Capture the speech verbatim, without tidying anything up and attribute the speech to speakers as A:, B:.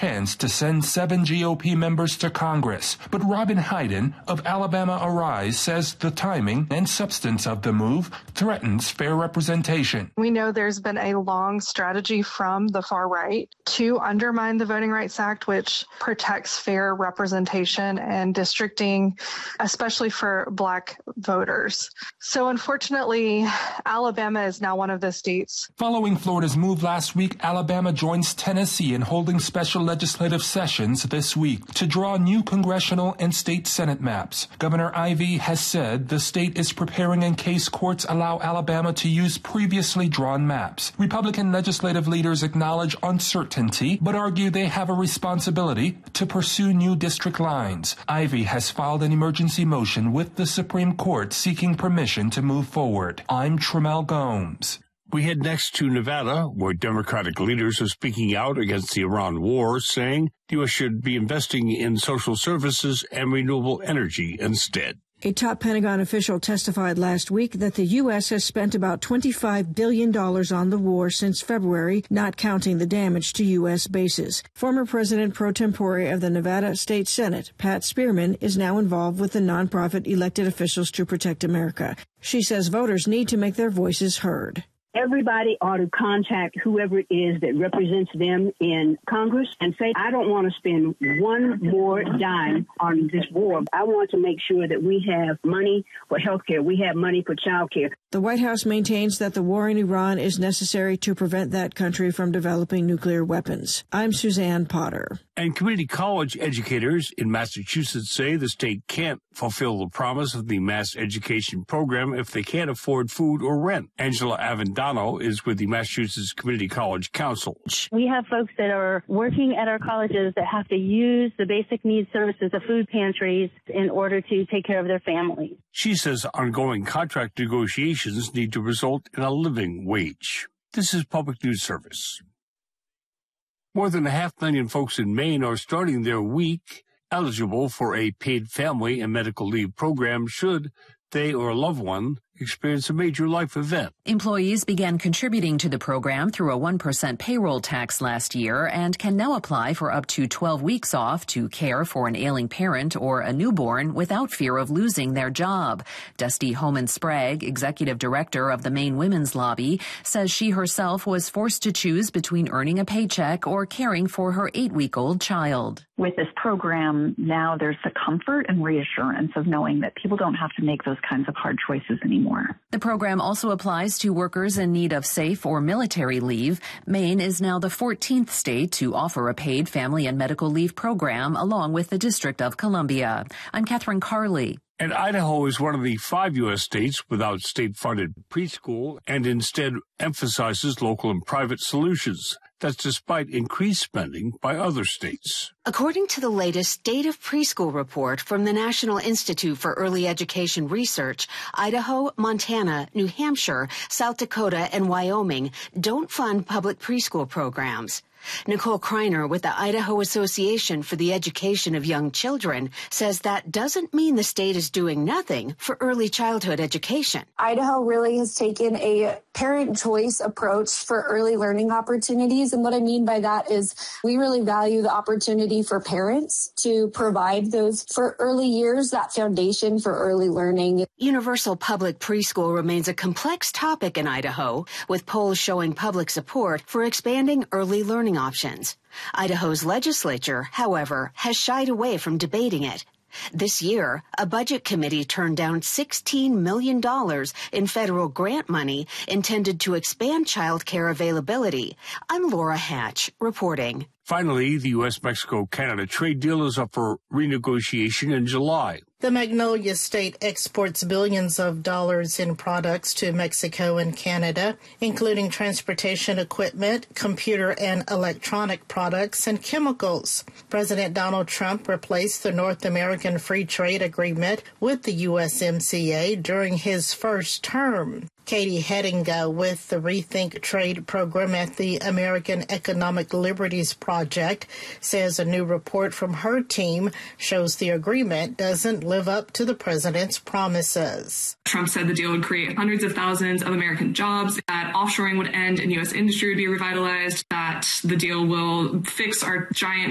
A: chance to send seven G O P members to Congress. But Robin Hayden of Alabama Arise says the timing and substance of the move threatens fair representation.
B: We know there's been a long strategy from the far right to undermine the Voting Rights Act, which protects fair representation and districting, especially for Black voters. So unfortunately, Alabama is now one of the states.
A: Following Florida's move last week, Alabama joins Tennessee in holding special legislative sessions this week to draw new congressional and state Senate maps. Governor Ivey has said the state is preparing in case courts allow Alabama to use previously drawn maps. Republican legislative leaders acknowledge uncertainty, but argue they have a responsibility to pursue new district lines. Ivey has filed an emergency motion with the Supreme Court seeking permission to move forward. I'm Tremel Gomes.
C: We head next to Nevada, where Democratic leaders are speaking out against the Iran war, saying the U S should be investing in social services and renewable energy instead.
D: A top Pentagon official testified last week that the U S has spent about twenty-five billion dollars on the war since February, not counting the damage to U S bases. Former President pro tempore of the Nevada State Senate, Pat Spearman, is now involved with the nonprofit Elected Officials to Protect America. She says voters need to make their voices heard.
E: Everybody ought to contact whoever it is that represents them in Congress and say, I don't want to spend one more dime on this war. I want to make sure that we have money for health care. We have money for child care.
D: The White House maintains that the war in Iran is necessary to prevent that country from developing nuclear weapons. I'm Suzanne Potter.
C: And community college educators in Massachusetts say the state can't fulfill the promise of the mass education program if they can't afford food or rent. Angela Avendano is with the Massachusetts Community College Council.
F: We have folks that are working at our colleges that have to use the basic needs services of food pantries in order to take care of their families.
C: She says ongoing contract negotiations need to result in a living wage. This is Public News Service. More than a half million folks in Maine are starting their week eligible for a paid family and medical leave program should they or a loved one experience a major life event.
G: Employees began contributing to the program through a one percent payroll tax last year and can now apply for up to twelve weeks off to care for an ailing parent or a newborn without fear of losing their job. Dusty Homan Sprague, executive director of the Maine Women's Lobby, says she herself was forced to choose between earning a paycheck or caring for her eight-week-old child.
H: With this program, now there's the comfort and reassurance of knowing that people don't have to make those kinds of hard choices anymore.
G: The program also applies to workers in need of safe or military leave. Maine is now the fourteenth state to offer a paid family and medical leave program, along with the District of Columbia. I'm Catherine Carley.
C: And Idaho is one of the five U S states without state-funded preschool and instead emphasizes local and private solutions. That's despite increased spending by other states.
I: According to the latest State of Preschool report from the National Institute for Early Education Research, Idaho, Montana, New Hampshire, South Dakota, and Wyoming don't fund public preschool programs. Nicole Kreiner with the Idaho Association for the Education of Young Children says that doesn't mean the state is doing nothing for early childhood education.
J: Idaho really has taken a parent choice approach for early learning opportunities. And what I mean by that is we really value the opportunity for parents to provide those for early years, that foundation for early learning.
I: Universal public preschool remains a complex topic in Idaho, with polls showing public support for expanding early learning options. Idaho's legislature, however, has shied away from debating it. This year, a budget committee turned down sixteen million dollars in federal grant money intended to expand child care availability. I'm Laura Hatch, reporting.
C: Finally, the U S Mexico Canada trade deal is up for renegotiation in July.
K: The Magnolia State exports billions of dollars in products to Mexico and Canada, including transportation equipment, computer and electronic products, and chemicals. President Donald Trump replaced the North American Free Trade Agreement with the U S M C A during his first term. Katie Hettinga with the Rethink Trade program at the American Economic Liberties Project says a new report from her team shows the agreement doesn't live up to the president's promises.
L: Trump said the deal would create hundreds of thousands of American jobs, that offshoring would end and U S industry would be revitalized, that the deal will fix our giant